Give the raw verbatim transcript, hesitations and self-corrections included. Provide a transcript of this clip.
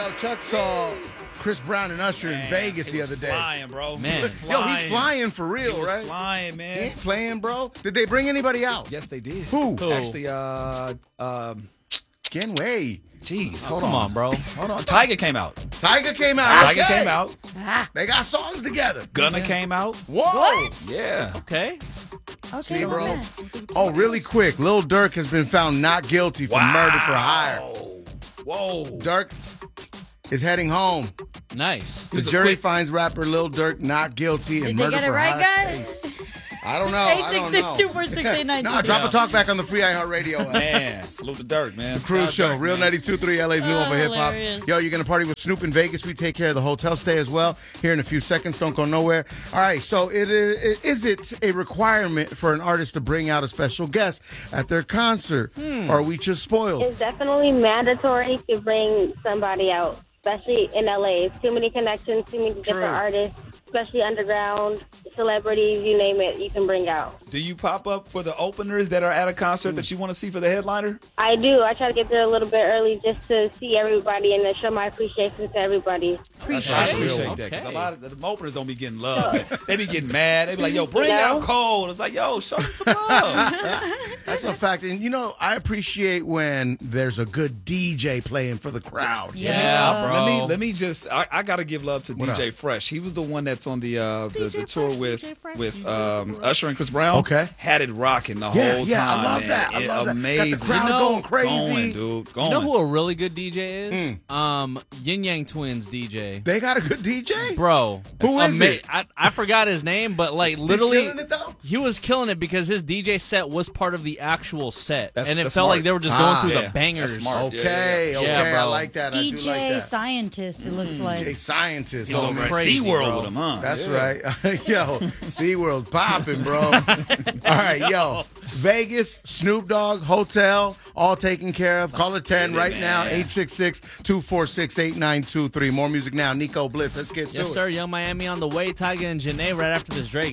yo, Chuck saw Chris Brown and Usher Man, in Vegas he the was other day. Flying, bro. Man. He was Yo, flying. he's flying for real, He was right? flying, He man. ain't playing, bro. Did they bring anybody out? Yes, they did. Who? Who? Actually, uh, um, Ken Way. jeez, Oh, hold come on. on, bro. Hold on. Tiger came out. Tiger came out. Tiger Okay. came out. They got songs together. Gunna came out. Whoa. What? Yeah. Okay. Okay, See, what's bro. that? Oh, really quick. Lil Durk has been found not guilty for murder for hire. Whoa. Durk is heading home. Nice. The was a jury quick- finds rapper Lil Durk not guilty in Did they murder get it for right, hire guys? case. I don't know. I don't know. eight six six, two four six, eight nine two. No, drop Yeah. a talk back on the free iHeartRadio app. Man, salute to Dirk, man. Cruise Show, Real ninety-two point three, L A's new Oh, one for hip hop. hilarious. Yo, you're going to party with Snoop in Vegas. We take care of the hotel stay as well here in a few seconds. Don't go nowhere. All right, so it is, is it a requirement for an artist to bring out a special guest at their concert? Or are we just spoiled? It's definitely mandatory to bring somebody out, especially in L A. It's too many connections, too many different artists, especially underground, celebrities, you name it, you can bring out. Do you pop up for the openers that are at a concert that you want to see for the headliner? I do. I try to get there a little bit early just to see everybody and to show my appreciation to everybody. Appreciate I it. appreciate that because Okay. a lot of the openers don't be getting love. They be getting mad. They be like, "Yo, bring You know? out Cole." It's like, "Yo, show me some love." That's a fact. And, you know, I appreciate when there's a good D J playing for the crowd. Yeah, bro. Let me let me just. I, I got to give love to What D J up? Fresh. He was the one that's on the uh, the, the tour with with um, Usher and Chris Brown. Okay. had it rocking the Yeah, whole yeah, I time. love man. that. I It- love that. Got the Amazing. crowd You know, going crazy. Going, dude. Going. You know who a really good D J is? Hmm. Um, Yin Yang Twins D J. They got a good D J? Bro, Who is ama- it? I, I forgot his name, but like He's literally, killing it, though? he was killing it because his D J set was part of the actual set, That's- and it that's felt smart. like they were just Ah. going through Yeah, the bangers. that's smart. Okay, Yeah, okay. yeah, I bro. like that. I D do like J that. scientist, it looks like. D J Scientist. He was homie. over at crazy, SeaWorld bro. with him, huh? That's Yeah. right. Yo, SeaWorld's popping, bro. All right, yo. Vegas, Snoop Dogg, hotel, all taken care of. Call it ten get it, right now, man. eight six six, two four six, eight nine two three. More music now. Nico Blitz. Let's get to Yes, it. sir. Young Miami on the way. Tyga and Janae right after this Drake.